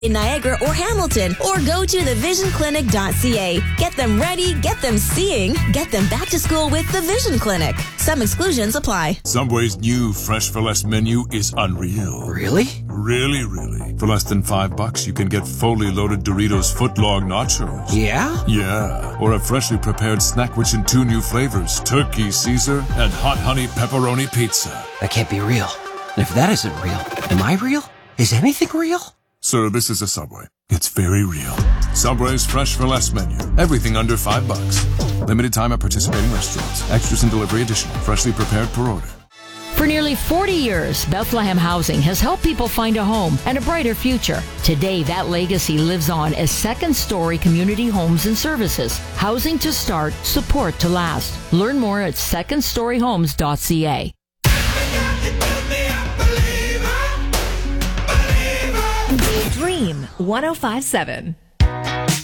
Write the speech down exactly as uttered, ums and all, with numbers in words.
in Niagara or Hamilton, or go to the vision clinic dot c a. Get them ready, get them seeing, get them back to school with the Vision Clinic. Some exclusions apply. Subway's new Fresh for Less menu is unreal. Really? Really, really. For less than five bucks, you can get fully loaded Doritos footlong nachos. Yeah? Yeah. Or a freshly prepared snack which in two new flavors, turkey Caesar and hot honey pepperoni pizza. That can't be real. And if that isn't real, am I real? Is anything real? Sir, this is a Subway. It's very real. Subway's Fresh for Less menu. Everything under five bucks. Limited time at participating restaurants. Extras and delivery additional. Freshly prepared per order. For nearly forty years, Bethlehem Housing has helped people find a home and a brighter future. Today, that legacy lives on as Second Story Community Homes and Services. Housing to start, support to last. Learn more at second story homes dot c a. Dream one oh five point seven.